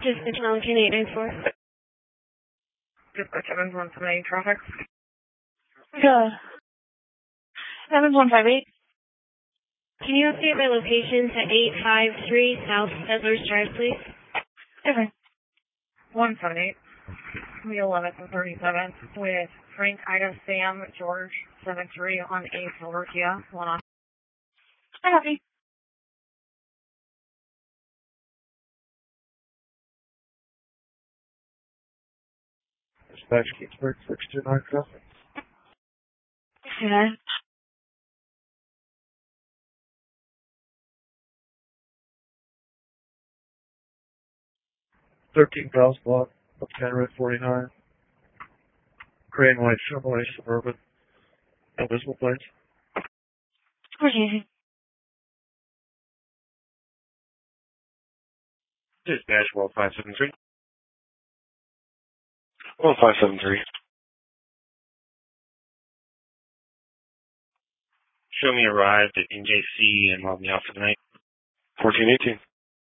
Dispatch 19894. Dispatch Evans 178 traffic. Evans 158. Can you update my location to 853 South Settlers Drive, please? Okay. 178. The 11th and 37th with Frank, Ida, Sam, George, 73 on a Silver Kia. One on. I'm happy. Dispatch Kingsburg 629 traffic. Okay. 13 Pals block of Red 49. Gray and white Chevrolet Suburban. No visible plates. Where's easy? Dispatch 1573. 1573. Show me arrived at NJC and log me out for the night. 1418.